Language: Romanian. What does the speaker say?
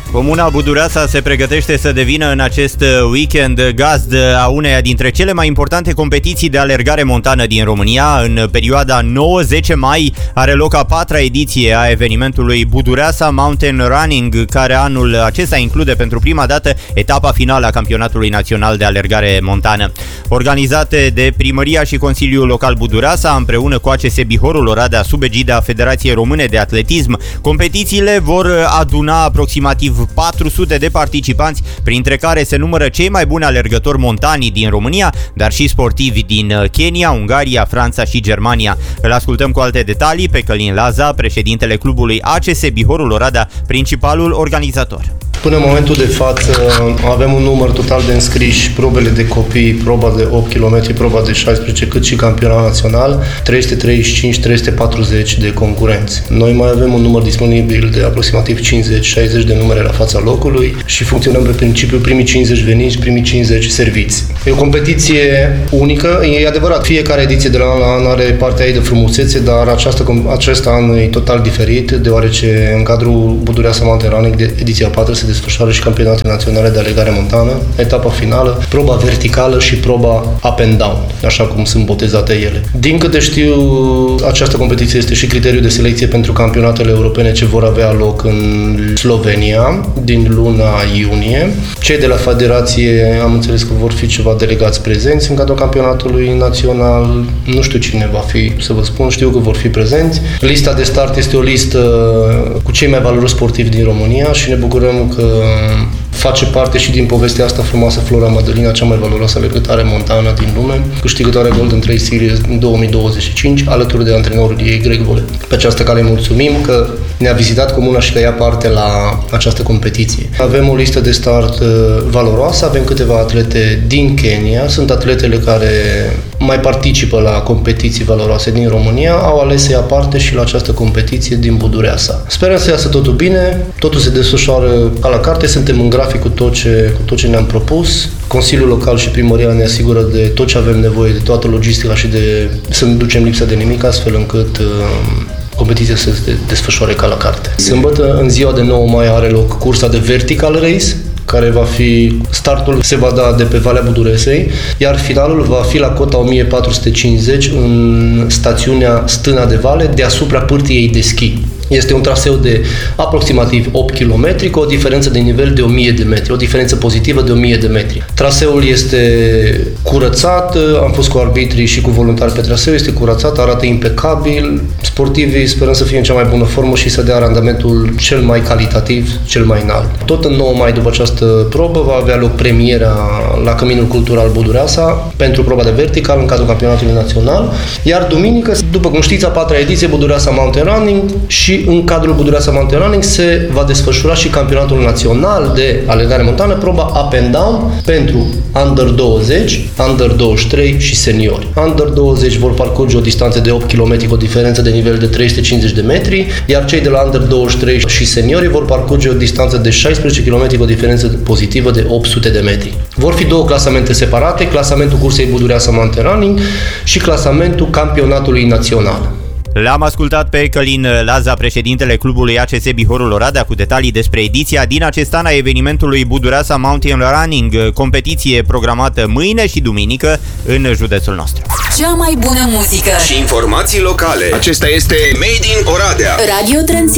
Comuna Budureasa se pregătește să devină în acest weekend gazdă a uneia dintre cele mai importante competiții de alergare montană din România. În perioada 9-10 mai are loc a 4-a ediție a evenimentului Budureasa Mountain Running, care anul acesta include pentru prima dată etapa finală a Campionatului Național de Alergare Montană. Organizate de Primăria și Consiliul Local Budureasa, împreună cu ACS Bihorul Oradea, sub egida Federației Române de Atletism, competițiile vor aduna aproximativ 400 de participanți, printre care se numără cei mai buni alergători montani din România, dar și sportivi din Kenya, Ungaria, Franța și Germania. Îl ascultăm cu alte detalii pe Călin Laza, președintele clubului ACS Bihorul Oradea, principalul organizator. Până în momentul de față avem un număr total de înscriși, probele de copii, proba de 8 km, proba de 16, cât și campionat național, 335-340 de concurenți. Noi mai avem un număr disponibil de aproximativ 50-60 de numere la fața locului și funcționăm pe principiu primii 50 veniți, primii 50 serviți. E o competiție unică, e adevărat, fiecare ediție de la an la an are partea ei de frumusețe, dar acest an e total diferit, deoarece în cadrul Budureasa Mountain Running de ediția 4 se desfășoară și campionatele naționale de alergare montană, etapa finală, proba verticală și proba up and down, așa cum sunt botezate ele. Din câte știu, această competiție este și criteriul de selecție pentru campionatele europene ce vor avea loc în Slovenia din luna iunie. Cei de la federație am înțeles că vor fi ceva delegați prezenți în cadrul campionatului național. Nu știu cine va fi, să vă spun, știu că vor fi prezenți. Lista de start este o listă cu cei mai valoroși sportivi din România și ne bucurăm că face parte și din povestea asta frumoasă Flora Madalina, cea mai valoroasă alergătoare montană din lume, câștigătoarea Golden Trail Series în 2025, alături de antrenorul ei, Greg Vole. Pe această cale mulțumim că ne-a vizitat comuna și că ia parte la această competiție. Avem o listă de start valoroasă, avem câteva atlete din Kenya, sunt atletele care mai participă la competiții valoroase din România, au ales să ia parte și la această competiție din Budureasa. Sperăm să iasă totul bine, totul se desfășoară ca la carte, suntem în grafic cu tot ce ne-am propus. Consiliul Local și Primăria ne asigură de tot ce avem nevoie, de toată logistica și de să nu ducem lipsa de nimic, astfel încât competiția să se desfășoare ca la carte. Sâmbătă, în ziua de 9 mai, are loc cursa de Vertical Race, care va fi, startul se va da de pe Valea Buduresei, iar finalul va fi la cota 1450 în stațiunea Stâna de Vale, deasupra pârtiei de schi. Este un traseu de aproximativ 8 km, cu o diferență de nivel de 1000 de metri, o diferență pozitivă de 1000 de metri. Traseul este curățat, am fost cu arbitrii și cu voluntari pe traseu, este curățat, arată impecabil. Sportivii sperăm să fie în cea mai bună formă și să dea randamentul cel mai calitativ, cel mai înalt. Tot în 9 mai, după această probă, va avea loc premiera la Căminul Cultural Budureasa pentru proba de vertical în cadrul campionatului național, iar duminică, după cum știți, a 4-a ediție Budureasa Mountain Running și în cadrul Budureasa Mountain Running se va desfășura și campionatul național de alergare montană, proba up and down pentru Under 20, Under 23 și seniori. Under 20 vor parcurge o distanță de 8 km cu o diferență de nivel de 350 de metri, iar cei de la Under 23 și seniori vor parcurge o distanță de 16 km cu o diferență pozitivă de 800 de metri. Vor fi două clasamente separate, clasamentul cursei Budureasa Mountain Running și clasamentul campionatului național. L-am ascultat pe Călin Laza, președintele clubului ACS Bihorul Oradea, cu detalii despre ediția din acest an a evenimentului Budureasa Mountain Running, competiție programată mâine și duminică în județul nostru. Cea mai bună muzică și informații locale. Acesta este Made in Oradea. Radio Transilvania.